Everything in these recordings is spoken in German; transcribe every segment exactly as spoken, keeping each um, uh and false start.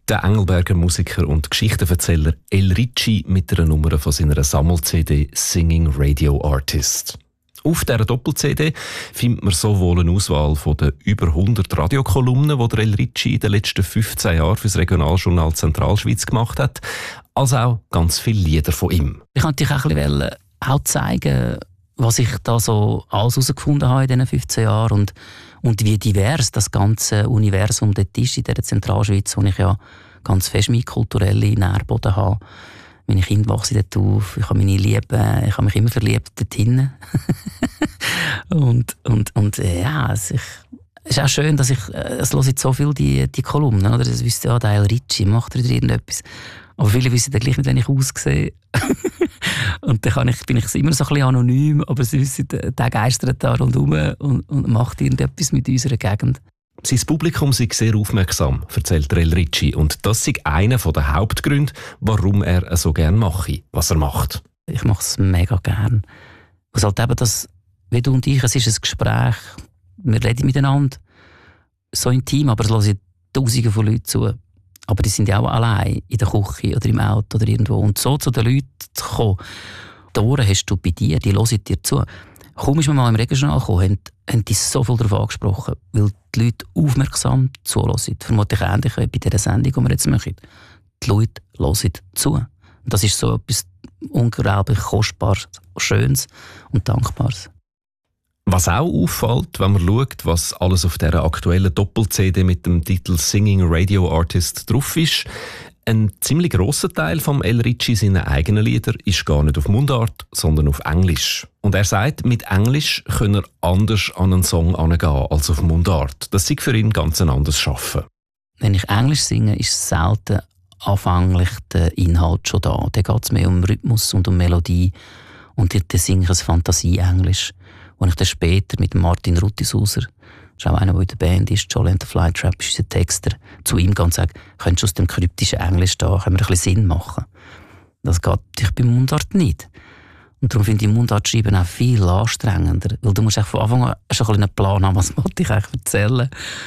Der Engelberger Musiker und Geschichtenverzähler El Ricci mit einer Nummer von seiner Sammel-C D «Singing Radio Artist». Auf dieser Doppel-C D findet man sowohl eine Auswahl von den über hundert Radiokolumnen, die der El Ricci in den letzten fünfzehn Jahren für das Regionaljournal Zentralschweiz gemacht hat, als auch ganz viele Lieder von ihm. Ich wollte natürlich auch ein bisschen auch zeigen, was ich da so alles herausgefunden habe in diesen fünfzehn Jahren und, und wie divers das ganze Universum dort ist in dieser Zentralschweiz, wo ich ja ganz fest meinen kulturellen Nährboden habe. Meine Kinder wachsen dort auf, ich habe meine Liebe, ich habe mich immer verliebt dort hinten. und, und, und ja, es ist, es ist auch schön, dass ich, es höre jetzt so viel die, die Kolumnen, oder? Das wüsste ja, der El Ricci, macht er irgendetwas. Aber viele wissen dann gleich nicht, wenn ich aussehe. Und dann kann ich, bin ich immer so ein bisschen anonym, aber sie wissen, der geistert da rundherum und, und macht irgendetwas mit unserer Gegend. Sein Publikum sei sehr aufmerksam, erzählt El Ricci. Und das sei einer der Hauptgründe, warum er so gerne mache, was er macht. Ich mache es mega gern. Es halt eben das, wie du und ich, es ist ein Gespräch, wir reden miteinander, so intim, aber es hören Tausende von Leuten zu. Aber die sind ja auch allein in der Küche oder im Auto oder irgendwo. Und so zu den Leuten zu kommen, die Ohren hast du bei dir, die hören dir zu. Kaum ist man mal im Regional gekommen, haben, haben die so viel darauf angesprochen, weil die Leute aufmerksam zuhören. Vermutlich ähnlich wie bei dieser Sendung, die wir jetzt machen. Die Leute hören zu. Und das ist so etwas unglaublich Kostbares, Schönes und Dankbares. Was auch auffällt, wenn man schaut, was alles auf dieser aktuellen Doppel-C D mit dem Titel «Singing Radio Artist» drauf ist, ein ziemlich grosser Teil von El Ricci seiner eigenen Lieder ist gar nicht auf Mundart, sondern auf Englisch. Und er sagt, mit Englisch könne er anders an einen Song herangehen als auf Mundart. Das sei für ihn ganz ein anderes Schaffen. Wenn ich Englisch singe, ist selten anfänglich der Inhalt schon da. Da geht es mehr um Rhythmus und um Melodie. Und dann singe ich ein Fantasie-Englisch. Und ich dann später mit Martin Ruttishauser, das ist auch einer, der in der Band ist, Jolly and the Flytrap, ist unser Texter, zu ihm ganz sagen, könntest du aus dem kryptischen Englisch da, können wir ein bisschen Sinn machen. Das geht natürlich beim Mundart nicht. Und darum finde ich Mundart schreiben auch viel anstrengender, weil du musst von Anfang an schon ein einen Plan haben, was wollte ich eigentlich erzählen.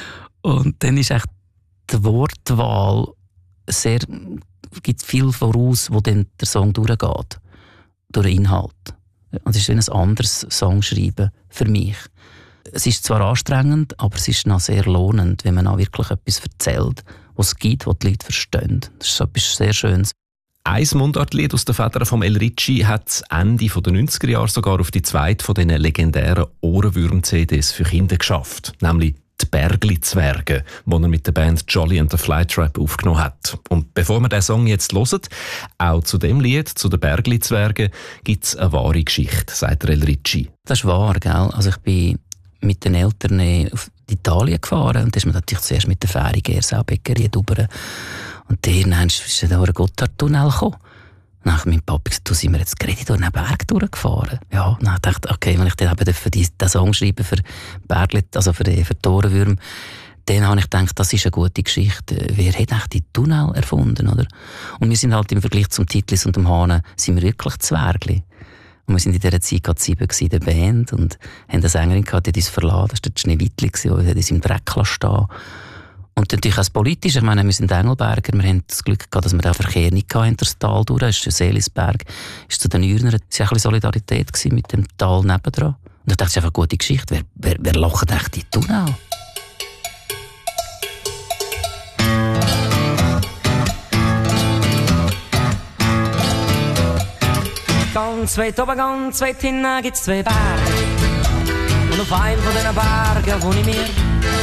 Und dann ist echt die Wortwahl sehr, gibt viel voraus, wo dann der Song durchgeht, durch den Inhalt. Es ist wie ein anderes Songschreiben für mich. Es ist zwar anstrengend, aber es ist noch sehr lohnend, wenn man auch wirklich etwas erzählt, was es gibt, was die Leute verstehen. Das ist etwas sehr Schönes. Ein Mundartlied aus den Federn von El Ricci hat das Ende der neunziger Jahre sogar auf die zweite von diesen legendären Ohrenwürm-C Ds für Kinder geschafft, nämlich «Die Bergli-Zwerge», die er mit der Band Jolly and the Flytrap aufgenommen hat. Und bevor wir diesen Song jetzt hören, auch zu dem Lied, zu den Bergli-Zwergen, gibt es eine wahre Geschichte, sagt El Ricci. Das ist wahr, gell? Also ich bin mit den Eltern auf Italien gefahren und da ist man natürlich zuerst mit der Fähre Gersau-Bäckerei rüber. Und dann ist dann durch den Gotthardtunnel gekommen. Dann hat mein Papa gesagt, du, sind wir jetzt gerade durch den Berg durchgefahren. Ja, dann dachte ich, okay, wenn ich dann eben für diesen Song schreibe, für Bergli, also für die, für die Ohrenwürmer, dann habe ich gedacht, das ist eine gute Geschichte. Wer hat eigentlich die Tunnel erfunden, oder? Und wir sind halt im Vergleich zum Titlis und dem Hahn, sind wir wirklich Zwergli. Und wir sind in dieser Zeit gerade sieben in der Band und haben eine Sängerin gehabt, die hat uns verlassen. Das war der Schneewittli, die hat uns im Dreck stehen. Und natürlich auch politisch. Ich meine, wir sind Engelberger, wir haben das Glück gehabt, dass wir den Verkehr nicht hatten, das Tal durch. Es ist Seelisberg, ist zu den Ürner. Es war ein bisschen Solidarität mit dem Tal nebendran. Und ich dachte, das ist einfach eine gute Geschichte. Wer, wer, wer lacht echt die Tunnel? Ganz weit oben, ganz weit hinten gibt's zwei Berge. Und auf einem von diesen Bergen wohne ich mir.